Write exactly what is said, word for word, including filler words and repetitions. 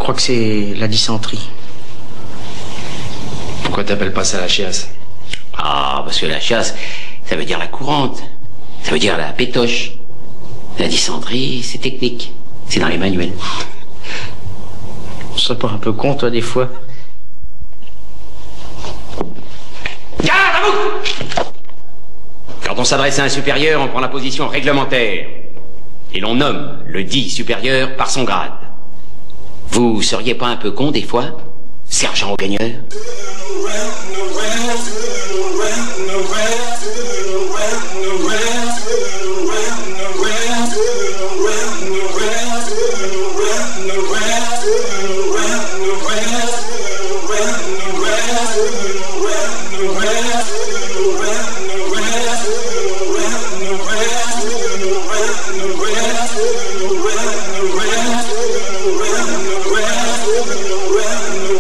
crois que c'est la dysenterie. Pourquoi t'appelles pas ça la chiasse? Ah, parce que la chiasse, ça veut dire la courante. Ça veut dire la pétoche. La dysenterie, c'est technique. C'est dans les manuels. Tu serais pas un peu con, toi, des fois? Garde à vous! Quand on s'adresse à un supérieur, on prend la position réglementaire. Et l'on nomme le dit supérieur par son grade. Vous seriez pas un peu con, des fois, sergent au gagneur? Around, around, around, around, around, around, around.